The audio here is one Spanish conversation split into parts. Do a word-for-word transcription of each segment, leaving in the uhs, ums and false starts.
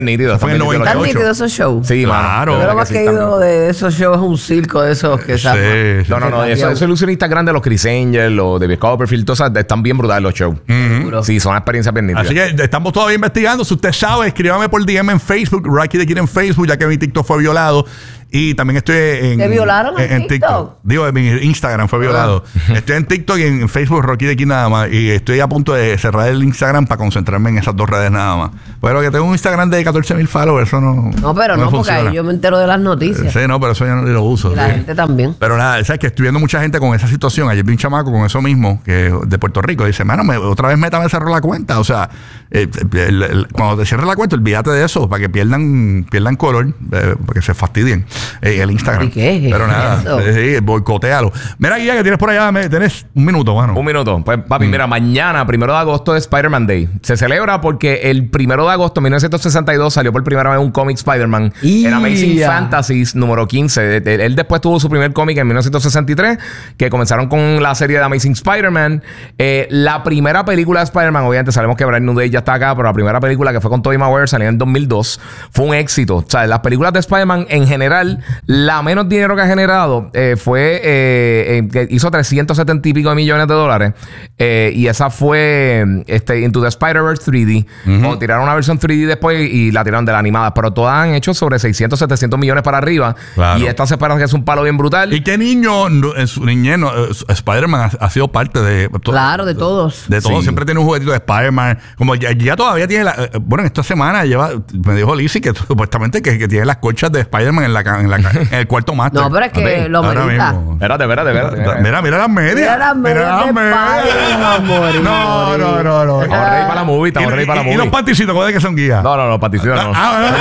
nítido. Fue en el noventa y ocho. ¿Están nítidos esos shows? Sí, claro. Yo lo más que he ido de esos shows es un circo de esos que Sí, se sí. No, no, no. Esos eso ilusionistas grandes, los Chris Angel, los David Copperfield, todos esos, están bien brutales los shows. Uh-huh. Sí, son experiencias bien nítidas. Así que estamos todavía investigando. Si usted sabe, escríbame por D M en Facebook, Rocky de Kid en Facebook, ya que mi TikTok fue violado. Y también estoy en... ¿Te violaron en, en TikTok? TikTok? Digo, mi Instagram fue violado. Estoy en TikTok y en Facebook, Rocky de Kid nada más. Y estoy a punto de cerrar el Instagram para concentrarme en esas dos redes nada más. Pero que tengo un Instagram de catorce mil followers, eso no... No, pero no, me porque funciona. ahí yo me entero de las noticias. Sí, no, pero eso yo no lo uso. Y la sí. gente también. Pero nada, sabes que estoy viendo mucha gente con esa situación. Ayer vi un chamaco con eso mismo, que de Puerto Rico. Dice, mano, me, otra vez Meta me cerró la cuenta. O sea, eh, el, el, cuando te cierre la cuenta, olvídate de eso, para que pierdan, pierdan color, eh, para que se fastidien eh, el Instagram. ¿Y qué es Pero nada, eso? sí, boicotealo. Mira, Guía, que tienes por allá, me, tenés un minuto, mano. Un minuto. Pues, papi, mm. mira, mañana, primero de agosto, es Spider-Man Day. Se celebra porque el primero de agosto de mil novecientos sesenta y dos salió por primera vez un cómic Spider-Man en Amazing yeah. Fantasies número quince. Él, él después tuvo su primer cómic en mil novecientos sesenta y tres, que comenzaron con la serie de Amazing Spider-Man. Eh, la primera película de Spider-Man, obviamente sabemos que Brand New Day ya está acá, pero la primera película, que fue con Tobey Maguire, salió en dos mil dos, fue un éxito. O sea, las películas de Spider-Man en general, la menos dinero que ha generado eh, fue eh, eh, que hizo trescientos setenta y pico de millones de dólares, eh, y esa fue este, Into the Spider-Verse tres D. Uh-huh. O tiraron una versión tres D después y la tiraron de la animada, pero todas han hecho sobre seiscientos, setecientos millones para arriba. Claro. Y esta se espera que es un palo bien brutal. ¿Y qué niño en su niñez no, Spider-Man ha, ha sido parte de to- claro, de todos? De todos. Sí. Siempre tiene un juguetito de Spider-Man. Como ya, ya todavía tiene la, bueno, esta semana lleva, me dijo Lizzy que supuestamente que, que tiene las colchas de Spider-Man en la, en la en el cuarto máster. No, pero es que ver, lo merita. Espérate, espérate, espérate. Mira, mira las medias. Mira las medias de Spider-Man. No, no, no, no. Estamos ready para la movie, estamos ready para la Y movie. los panticitos, ¿cuál es que son guías? No, no, no, paticitos no. Ah,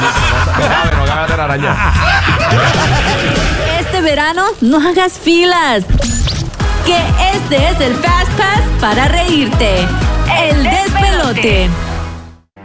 No cabe la araña. Este verano no hagas filas. Que este es el Fast Pass para reírte. El despelote.